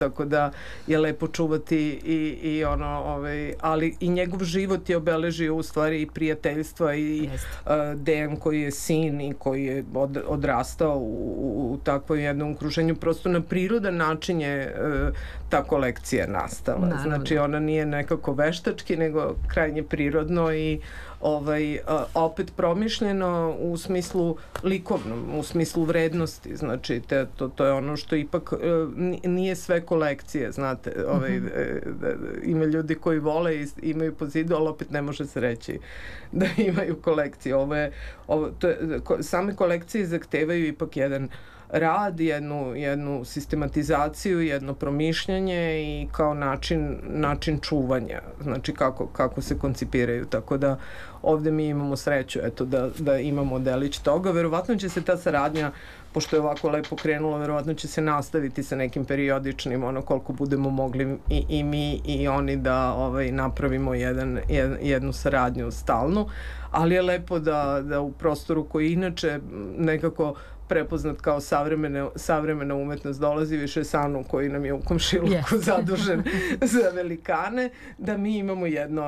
tako da je lepo čuvati i ali i njegov život je obeležio u stvari i prijateljstva i Dejan koji je sin i koji je odrastao u takvom jednom okruženju, prosto na prirodan način je ta kolekcija nastala. Znači ona nije nekako veštački, nego krajnje prirodno i opet promišljeno u smislu likovnom, u smislu vrednosti, znači to je ono što ipak nije sve kolekcije, znate, ima ljudi koji vole i imaju po zidu, ali opet ne može se reći da imaju kolekcije. Same kolekcije zahtevaju ipak jedan rad, jednu sistematizaciju, jedno promišljanje i kao način čuvanja, znači kako se koncipiraju, tako da ovde mi imamo sreću da imamo delić toga. Verovatno će se ta saradnja, pošto je ovako lepo krenulo, verovatno će se nastaviti sa nekim periodičnim, koliko budemo mogli i mi i oni da napravimo jednu saradnju stalnu, ali je lepo da u prostoru koji inače nekako prepoznat kao savremena umetnost dolazi više Sanu koji nam je u komšiluku zadužen za velikane, da mi imamo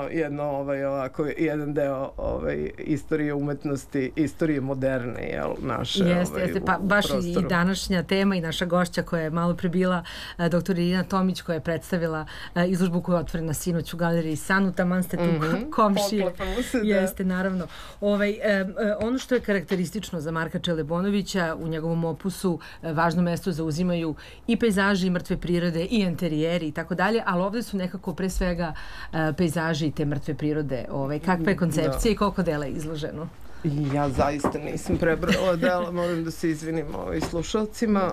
jedan deo istorije umetnosti, istorije moderne, naše Jeste, pa baš i današnja tema i naša gošća koja je malo pre bila dr. Irina Tomić koja je predstavila izložbu koja je otvorena sinoć u galeriji Sanu, taman ste tu komšije. Jeste, naravno. Ono što je karakteristično za Marka Čelebonovića, u njegovom opusu važno mesto zauzimaju i pejzaži i mrtve prirode i enterijeri i tako dalje, ali ovde su nekako pre svega pejzaži i te mrtve prirode. Kakva je koncepcija i koliko dela je izloženo? Ja zaista nisam prebrala dela, moram da se izvinim slušalcima.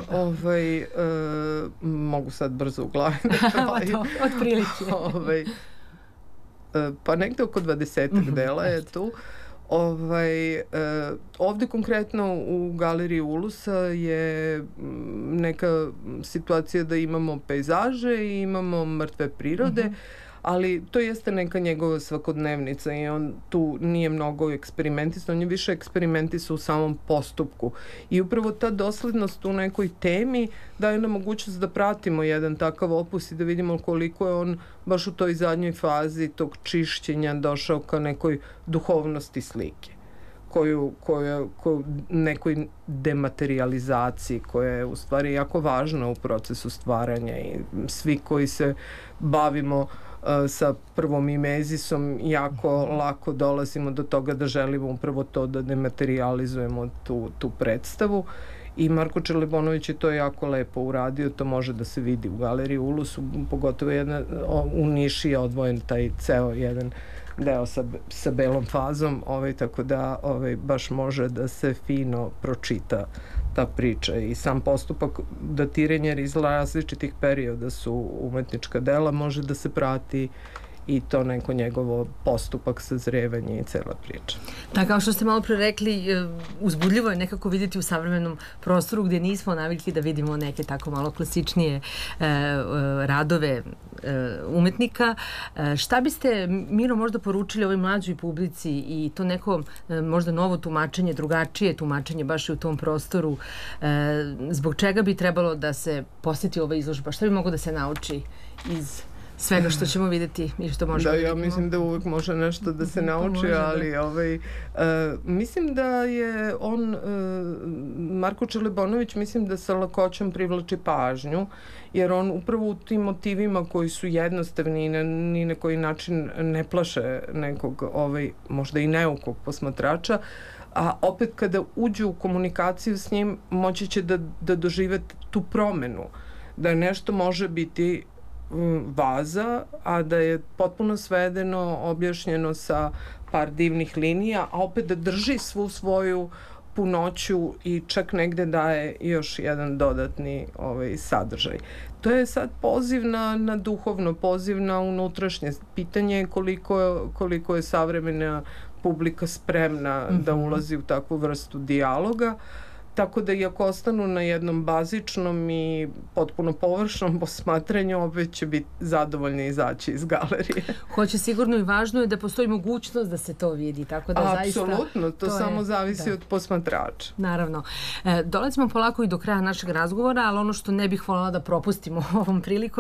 Mogu sad brzo u glavi da pravaju. Otprilike. Pa negde oko 20 dela je tu. Ovde konkretno u galeriji Ulusa je neka situacija da imamo pejzaže i imamo mrtve prirode, ali to jeste neka njegova svakodnevnica i on tu nije mnogo eksperimentisao, on je više eksperimentisao u samom postupku. I upravo ta doslednost u nekoj temi daje nam mogućnost da pratimo jedan takav opus i da vidimo koliko je on baš u toj zadnjoj fazi tog čišćenja došao ka nekoj duhovnosti slike, nekoj dematerializaciji koja je u stvari jako važna u procesu stvaranja i svi koji se bavimo sa prvom imezisom jako lako dolazimo do toga da želimo upravo to da dematerializujemo tu predstavu i Marko Čelebonović je to jako lepo uradio, to može da se vidi u galeriji Ulusu, pogotovo u niši je odvojen taj ceo jedan deo sa belom fazom, tako da baš može da se fino pročita ta priča i sam postupak datiranja iz različitih perioda su umetnička dela, može da se prati i to neko njegovo postupak sazrevanja i cela priča. Da, kao što ste malo pre rekli, uzbudljivo je nekako vidjeti u savremenom prostoru gdje nismo navikli da vidimo neke tako malo klasičnije radove umetnika. Šta biste, Miro, možda poručili ovoj mlađoj publici i to neko možda novo tumačenje, drugačije tumačenje baš i u tom prostoru, zbog čega bi trebalo da se posjeti ova izložba? Šta bi moglo da se nauči iz svega što ćemo vidjeti i što možemo vidjeti? Ja mislim da uvek može nešto da se nauči, ali mislim da je on, Marko Čelebonović, mislim da sa lakoćom privlači pažnju, jer on upravo u tim motivima koji su jednostavni i ni na koji način ne plaše nekog možda i neukog posmatrača, a opet kada uđu u komunikaciju s njim moći će da dožive tu promenu, da nešto može biti vaza, a da je potpuno svedeno, objašnjeno sa par divnih linija, a opet da drži svu svoju punoću i čak negde daje još jedan dodatni sadržaj. To je sad poziv na duhovno, poziv na unutrašnje. Pitanje je koliko je savremena publika spremna da ulazi u takvu vrstu dijaloga. tako da iako ostanu na jednom bazičnom i potpuno površnom posmatranju, opet će biti zadovoljni izaći iz galerije. Hoće sigurno i važno je da postoji mogućnost da se to vidi, tako da zaista... Apsolutno, to samo zavisi od posmatrača. Naravno. Dolazimo polako i do kraja našeg razgovora, ali ono što ne bih voljela da propustimo ovom prilikom